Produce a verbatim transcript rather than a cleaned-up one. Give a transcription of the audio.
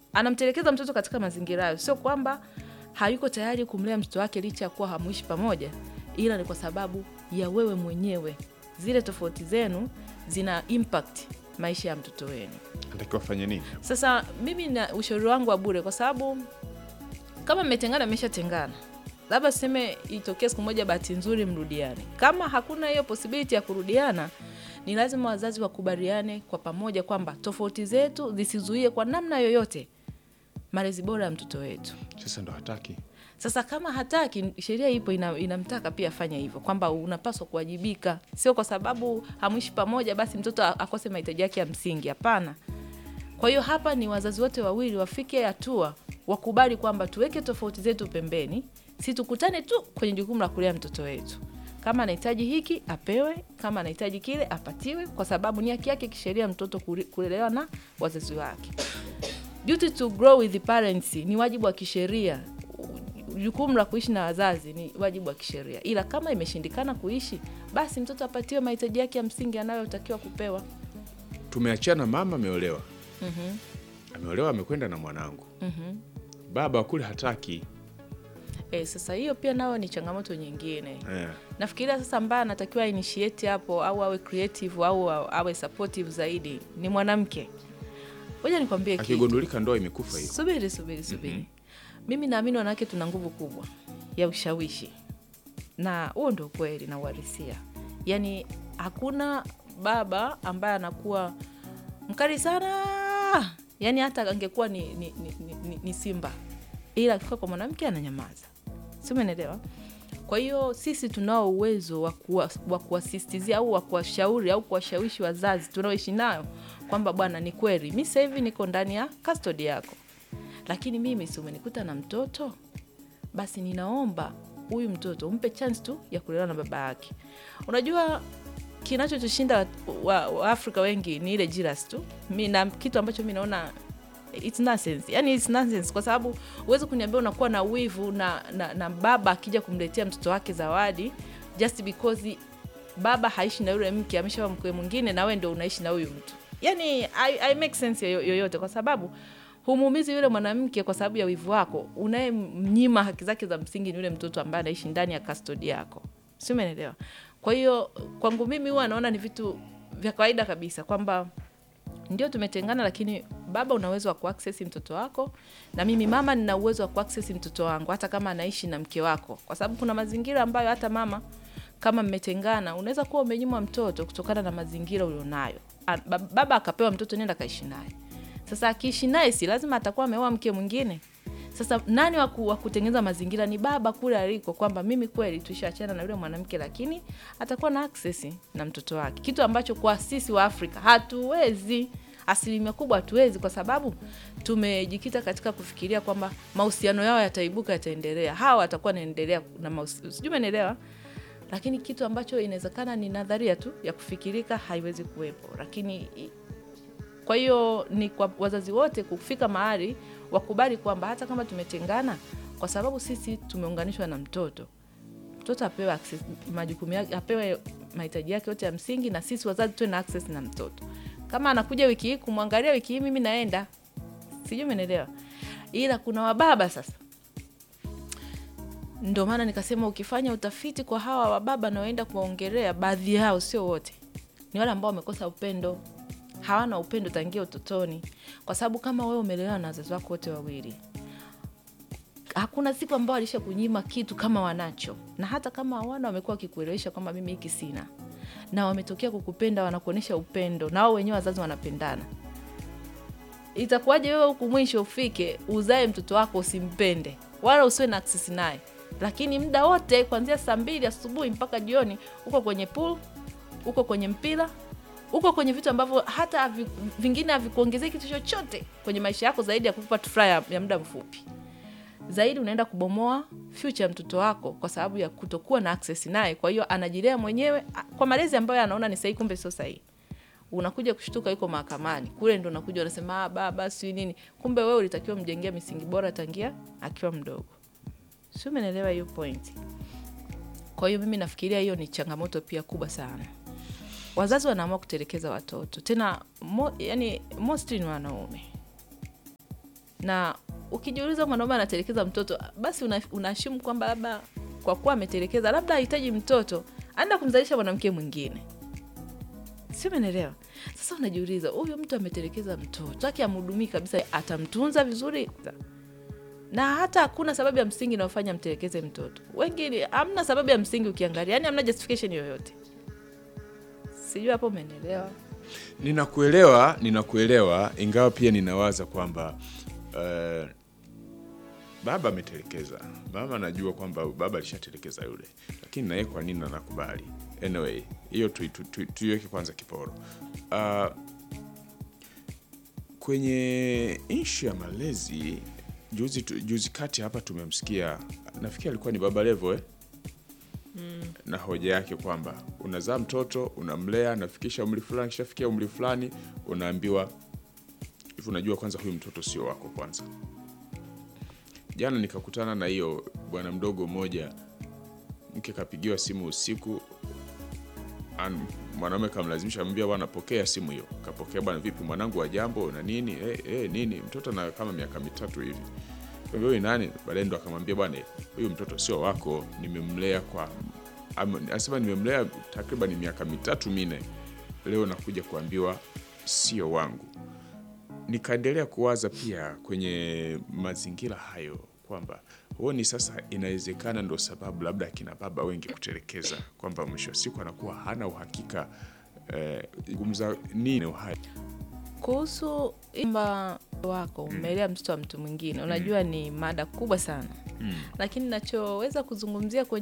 anamtelekeza mtoto katika mazingira hayo. Sio kwamba hayuko tayari kumlea mtoto wake licha ya kuwa hamuishi pamoja, ila ni kwa sababu ya wewe mwenyewe. Zile tofauti zenu zina impact maisha ya mtoto wenu. Anatakiwa afanye nini? Sasa mimi na ushauri wangu wa bure, kwa sababu kama mmetengana mmeshatengana. Labda sema itokee siku moja bahati nzuri mrudiane. Kama hakuna hiyo possibility ya kurudiana, ni lazima wazazi wakubaliane kwa pamoja kwamba tofauti zetu zisizuie kwa namna yoyote malezi bora ya mtoto wetu. Sasa ndo hataki. Sasa kama hataki, sheria ipo ina, inamtaka pia afanye hivyo, kwamba unapaswa kuwajibika. Sio kwa sababu hamuishi pamoja basi mtoto akose mahitaji yake ya msingi, hapana. Kwa hiyo hapa ni wazazi wote wawili wafike hatua wakubali kwamba tuweke tofauti zetu pembeni, si tukutane tu kwenye jukumu la kulea mtoto wetu. Kama anahitaji hiki apewe, kama anahitaji kile apatiwe, kwa sababu ni haki yake kisheria mtoto kulelewa na wazazi wake. Duty to grow with the parents ni wajibu wa kisheria. Jukumu la kuishi na wazazi ni wajibu wa kisheria. Ila kama imeshindikana kuishi, basi mtoto apatiwe mahitaji yake ya msingi anayotakiwa kupewa. Tumeachana, mama ameolewa. Mhm. Ameolewa, amekwenda na mwanangu. Mhm. Baba kule hataki. Eh, sasa hiyo pia nao ni changamoto nyingine. Eh. Nafikiria sasa mbaya anatakiwa initiate hapo au awe creative au awe supportive zaidi ni mwanamke. Ngoja nikwambie kitu. Akigundulika ndoa imekufa hiyo. Subiri subiri subiri. Mm-hmm. Mimi naamini wanawake tuna nguvu kubwa ya ushawishi. Na huo ndio kweli na uhalisia. Yaani hakuna baba ambaye anakuwa mkali sana. Yaani hata angekuwa ni ni, ni, ni, ni simba. Ila akifika kwa mwanamke ananyamaza. Si umeelewa? Kwa hiyo sisi tunao uwezo wa kuasistizia au wa kuwashauri au kuwashawishi wazazi tunaoishi nao kwamba bwana, ni kweli mimi sasa hivi niko ndani ya custody yako, lakini mimi si umenikuta na mtoto, basi ninaomba huyu mtoto umpe chance tu ya kulelewa na baba yake. Unajua kinachotushinda wa, wa Afrika wengi ni ile jealous tu. Mimi na kitu ambacho mimi naona it's nonsense. Yaani it's nonsense kwa sababu uweze kuniambia unakuwa na wivu na, na, na baba akija kumletea mtoto wake zawadi just because baba haishi na yule mke, ameshawa mke mwingine na wewe ndio unaishi na huyu mtu. Yaani I, I make sense yoyote kwa sababu humuumizi yule mwanamke kwa sababu ya wivu wako. Unayemnyima haki zake za msingi ni yule mtoto ambaye anaishi ndani ya custody yako. Si umeelewa? Kwa hiyo kwangu mimi huwa naona ni vitu vya kawaida kabisa kwamba ndio tumetengana, lakini baba una uwezo wa kuaccess mtoto wako na mimi mama nina uwezo wa kuaccess mtoto wangu hata kama anaishi na mke wako, kwa sababu kuna mazingira ambayo hata mama kama mmetengana unaweza kuwa umenyimwa mtoto kutokana na mazingira ulionayo. Baba akapewa mtoto nenda kaishi naye. Sasa akiishi naye si lazima atakuwa ameoa mke mwingine. Sasa nani wa kutengeneza mazingira? Ni baba kule aliko, kwamba mimi kweli tuishaachana na yule mwanamke lakini atakuwa na access na mtoto wake. Kitu ambacho kwa sisi wa Afrika hatuwezi, asilimia kubwa hatuwezi, kwa sababu tumejikita katika kufikiria kwamba mahusiano yao yataibuka, yataendelea. Hawa watakuwa naendelea na mahusiano. Sijui umeelewa? Lakini kitu ambacho inawezekana ni nadharia tu ya kufikirika, haiwezi kuwepo. Lakini kwa hiyo ni kwa wazazi wote kufika mahali wakubali kwamba hata kama tumetengana, kwa sababu sisi tumeunganishwa na mtoto, mtoto apewe access majukumu yake, apewe mahitaji yake yote ya msingi, na sisi wazazi tuwe na access na mtoto. Kama anakuja wiki hii kumwangalia, wiki hii mimi naenda. Sijui umeelewa? Ila kuna wababa sasa. Ndio maana nikasema ukifanya utafiti kwa hawa wababa na waenda kuwaongelea, baadhi yao, sio wote, ni wale ambao wamekosa upendo. Hawana upendo tangia utotoni. Kwa sababu kama wewe umelelewa na wazazi wako wote wawili, hakuna siku ambao alisha kunyima kitu kama wanacho. Na hata kama hawana, wamekuwa wakikuelewesha kwamba mimi hiki sina. Na wametokea kukupenda, wanakuonesha upendo, na wao wenyewe wazazi wanapendana. Itakuwaje wewe huku mwisho ufike uzae mtoto wako usimpende wala usiwe na access naye, lakini muda wote kuanzia saa mbili asubuhi mpaka jioni uko kwenye pool, uko kwenye mpira, uko kwenye vitu ambavyo hata vingine havikuongezeki kitu chochote kwenye maisha yako zaidi ya kukupa furaha ya muda mfupi. Zaidi unaenda kubomoa future ya mtoto wako kwa sababu ya kutokuwa na access naye. Kwa hiyo anajilea mwenyewe kwa malezi ambayo anaona ni sahihi, kumbe sio sahihi. Unakuja kushtuka yuko mahakamani. Kule ndo unakuja unasema ah baba si nini. Kumbe wewe ulitakiwa mjengea misingi bora tangia akiwa mdogo. Sio, umeelewa hiyo point? Kwa hiyo mimi nafikiria hiyo ni changamoto pia kubwa sana. Wazazi wanaamua kutelekeza watoto. Tena mo, yani mostly ni wanaume. Na ukijiuliza mwanaume anatelekeza mtoto, basi unaashumu una kwamba labda kwa kuwa ametelekeza labda hahitaji mtoto, anaenda kumzalisha mwanamke mwingine. Sio, umeelewa? Sasa unajiuliza, huyu mtu ametelekeza mtoto, haki amhudumii kabisa, atamtunza vizuri? Na hata hakuna sababu ya msingi inayofanya mtelekeze mtoto. Wengine hamna sababu ya msingi ukiangalia, yani hamna justification yoyote. Sijui hapo umeelewa? Ninakuelewa, ninakuelewa, ingawa pia ninawaza kwamba uh, baba ametelekeza. Mama anajua kwamba baba alishatelekeza yule. Lakini na yeye kwa nini anakubali? Anyway, hiyo tuiweke tu, tu, tu kwanza kiporo. Uh, kwenye issue ya malezi, juzi juzi kati hapa tumemsikia, nafikiri alikuwa ni Baba Levo eh? Mm. Na hoja yake kwamba unazaa mtoto, unamlea, nafikisha umri fulani, kishafikia umri fulani, unaambiwa hivi, unajua kwanza huyu mtoto sio wako kwanza. Jana nikakutana na hiyo bwana mdogo mmoja, mke kapigiwa simu usiku, mwanaume kamlazimisha, amwambia bwana pokea simu hiyo. Kapokea, bwana vipi mwanangu, wa jambo na nini? Eh eh nini? Mtoto na kama miaka mitatu hivi. Kwa hiyo nani? Baadaye ndo akamwambia bwana huyu mtoto sio wako, nimemlea kwa anasema nimemlea takriban miaka mitatu mine. Leo nakuja kuambiwa sio wangu. Nikaendelea kuwaza pia kwenye mazingira hayo kwamba huoni sasa inawezekana ndo sababu labda kina baba wengi kutelekeza, kwamba mwisho siku anakuwa hana uhakika eh, gumza nini uhai kuhusu imba wako umelea mtoto wa mtu mwingine. Unajua mm. ni mada kubwa sana mm. lakini nachoweza kuzungumzia kwenye